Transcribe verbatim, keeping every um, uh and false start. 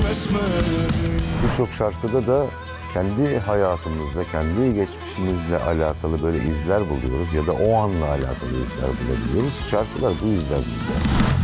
Birçok şarkıda da kendi hayatımızda, kendi geçmişimizle alakalı böyle izler buluyoruz ya da o anla alakalı izler bulabiliyoruz. Şarkılar bu yüzden güzel.